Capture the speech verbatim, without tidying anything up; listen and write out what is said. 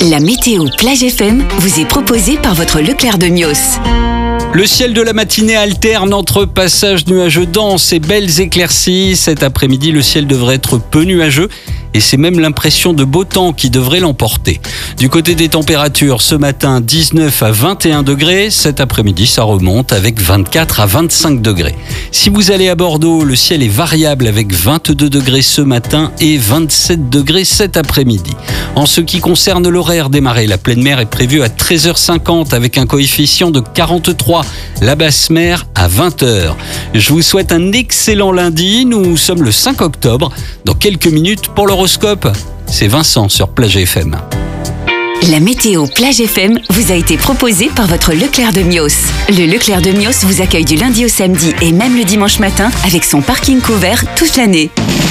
La météo Plage F M vous est proposée par votre Leclerc de Mios. Le ciel de la matinée alterne entre passages nuageux denses et belles éclaircies. Cet après-midi, le ciel devrait être peu nuageux et c'est même l'impression de beau temps qui devrait l'emporter. Du côté des températures, ce matin, dix-neuf à vingt et un degrés. Cet après-midi, ça remonte avec vingt-quatre à vingt-cinq degrés. Si vous allez à Bordeaux, le ciel est variable avec vingt-deux degrés ce matin et vingt-sept degrés cet après-midi. En ce qui concerne l'horaire des marées, la pleine mer est prévue à treize heures cinquante avec un coefficient de quarante-trois. La basse mer à vingt heures. Je vous souhaite un excellent lundi. Nous sommes le cinq octobre. Dans quelques minutes pour l'horoscope, c'est Vincent sur Plage F M. La météo Plage F M vous a été proposée par votre Leclerc de Mios. Le Leclerc de Mios vous accueille du lundi au samedi et même le dimanche matin avec son parking couvert toute l'année.